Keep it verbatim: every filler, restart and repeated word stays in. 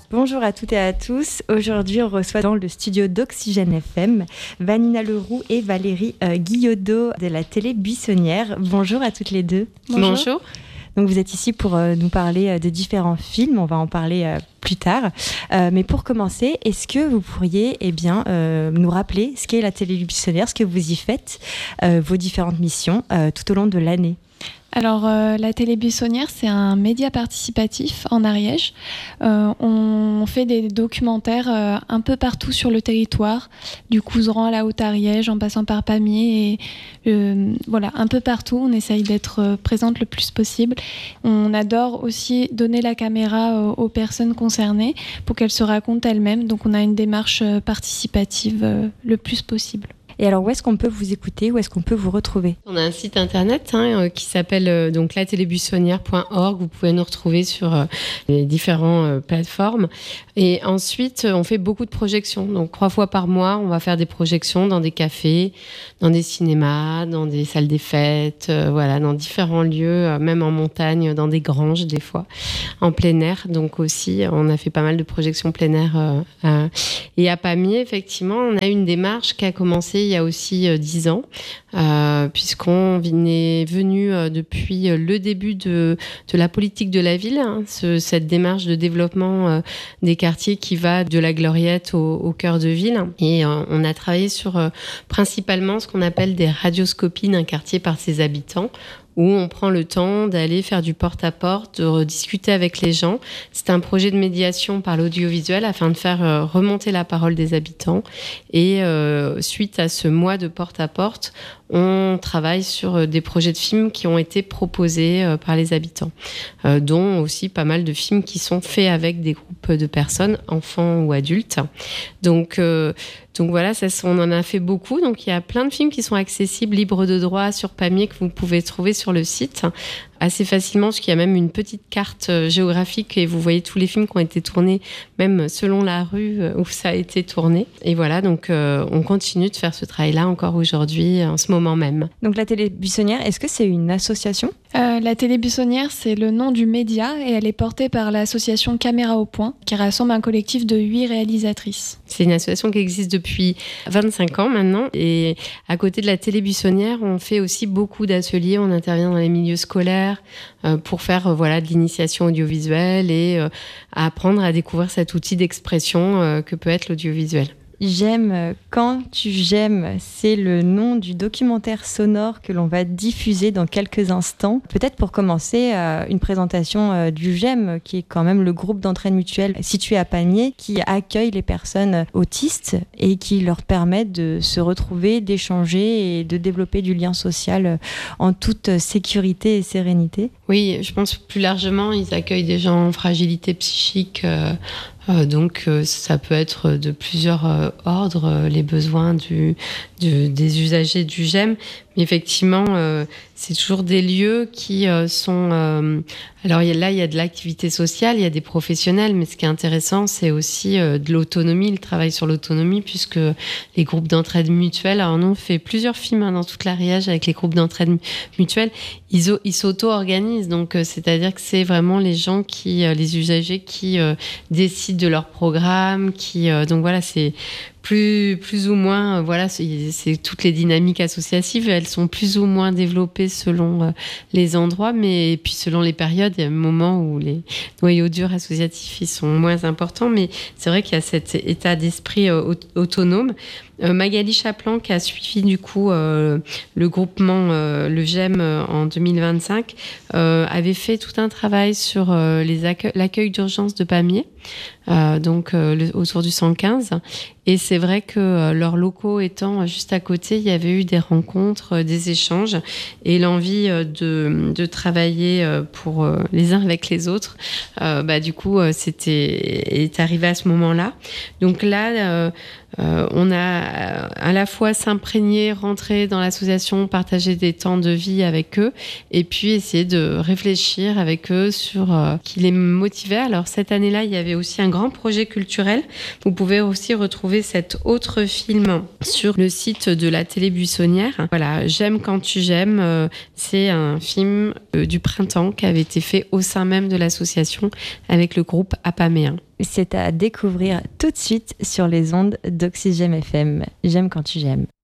Bonjour à toutes et à tous. Aujourd'hui, on reçoit dans le studio d'Oxygène F M Vanina Leroux et Valérie euh, Guillodeau de la télé Buissonnière. Bonjour à toutes les deux. Bonjour. Bonjour. Donc vous êtes ici pour euh, nous parler euh, de différents films. On va en parler euh, plus tard. Euh, mais pour commencer, est-ce que vous pourriez eh bien, euh, nous rappeler ce qu'est la télé Buissonnière, ce que vous y faites, euh, vos différentes missions euh, tout au long de l'année? Alors, euh, la télé Buissonnière, c'est un média participatif en Ariège. Euh, on fait des documentaires euh, un peu partout sur le territoire, du Couserans à la Haute-Ariège, en passant par Pamiers, et euh, voilà, un peu partout. On essaye d'être euh, présente le plus possible. On adore aussi donner la caméra aux, aux personnes concernées pour qu'elles se racontent elles-mêmes. Donc, on a une démarche euh, participative euh, le plus possible. Et alors, où est-ce qu'on peut vous écouter? Où est-ce qu'on peut vous retrouver? On a un site internet hein, euh, qui s'appelle euh, donc la télé buissonnière point org. Vous pouvez nous retrouver sur euh, les différentes euh, plateformes. Et ensuite, euh, on fait beaucoup de projections. Donc, trois fois par mois, on va faire des projections dans des cafés, dans des cinémas, dans des salles des fêtes, euh, voilà, dans différents lieux, euh, même en montagne, dans des granges des fois, en plein air. Donc aussi, on a fait pas mal de projections plein air. Euh, euh, et à Pamiers, effectivement, on a une démarche qui a commencé il y a aussi euh, dix ans, euh, puisqu'on est venu euh, depuis le début de, de la politique de la ville, hein, ce, cette démarche de développement euh, des quartiers qui va de la Gloriette au, au cœur de ville. Et euh, on a travaillé sur euh, principalement ce qu'on appelle des radioscopies d'un quartier par ses habitants, où on prend le temps d'aller faire du porte-à-porte, de discuter avec les gens. C'est un projet de médiation par l'audiovisuel afin de faire euh, remonter la parole des habitants. Et euh, suite à ce mois de porte-à-porte, on travaille sur des projets de films qui ont été proposés euh, par les habitants, euh, dont aussi pas mal de films qui sont faits avec des groupes de personnes, enfants ou adultes. Donc, euh, donc voilà, ça, on en a fait beaucoup. Donc il y a plein de films qui sont accessibles, libres de droit sur Pamiers, que vous pouvez trouver sur le site assez facilement, parce qu'il y a même une petite carte géographique et vous voyez tous les films qui ont été tournés, même selon la rue où ça a été tourné. Et voilà, donc euh, on continue de faire ce travail-là encore aujourd'hui, en ce moment même. Donc la télé Buissonnière, est-ce que c'est une association? euh, La télé Buissonnière, c'est le nom du média et elle est portée par l'association Caméra au Point, qui rassemble un collectif de huit réalisatrices. C'est une association qui existe depuis vingt-cinq ans maintenant. Et à côté de la télé Buissonnière, on fait aussi beaucoup d'ateliers. On intervient dans les milieux scolaires euh, pour faire euh, voilà, de l'initiation audiovisuelle et euh, apprendre à découvrir cet outil d'expression euh, que peut être l'audiovisuel. J'aime quand tu j'aime, c'est le nom du documentaire sonore que l'on va diffuser dans quelques instants. Peut-être pour commencer, euh, une présentation euh, du j'aime, qui est quand même le groupe d'entraide mutuelle situé à Pamiers, qui accueille les personnes autistes et qui leur permet de se retrouver, d'échanger et de développer du lien social en toute sécurité et sérénité. Oui, je pense plus largement, ils accueillent des gens en fragilité psychique. Euh, Euh, donc euh, ça peut être de plusieurs euh, ordres, euh, les besoins du, du, des usagers du j'aime. Mais effectivement, euh, c'est toujours des lieux qui euh, sont... Euh, alors y a, là, il y a de l'activité sociale, il y a des professionnels, mais ce qui est intéressant, c'est aussi euh, de l'autonomie, le travail sur l'autonomie, puisque les groupes d'entraide mutuelle, alors nous, on fait plusieurs films hein, dans toute l'Ariège avec les groupes d'entraide mutuelle, ils, ils s'auto-organisent. Donc, euh, c'est-à-dire que c'est vraiment les gens qui, euh, les usagers qui euh, décident de leur programme, qui... Euh, donc voilà, c'est... Plus, plus ou moins, euh, voilà, c'est, c'est toutes les dynamiques associatives, elles sont plus ou moins développées selon euh, les endroits, mais et puis selon les périodes, il y a un moment où les noyaux durs associatifs ils sont moins importants, mais c'est vrai qu'il y a cet état d'esprit euh, autonome. Euh, Magali Chaplan, qui a suivi du coup euh, le groupement euh, Le j'aime euh, en deux mille vingt-cinq, euh, avait fait tout un travail sur euh, les accueil, l'accueil d'urgence de Pamiers, euh, donc euh, le, autour du cent quinze. Et c'est vrai que euh, leurs locaux étant juste à côté, il y avait eu des rencontres, euh, des échanges et l'envie euh, de, de travailler euh, pour euh, les uns avec les autres. Euh, bah, du coup, euh, c'était est arrivé à ce moment-là. Donc là, euh, Euh, on a à la fois s'imprégner, rentrer dans l'association, partager des temps de vie avec eux et puis essayer de réfléchir avec eux sur euh, qui les motivait. Alors cette année-là, il y avait aussi un grand projet culturel. Vous pouvez aussi retrouver cet autre film sur le site de la télé Buissonnière. Voilà, J'aime quand tu j'aimes, euh, c'est un film euh, du printemps qui avait été fait au sein même de l'association avec le groupe Apaméen. c'est à découvrir tout de suite sur les ondes d'Oxygène F M. J'aime quand tu j'aime.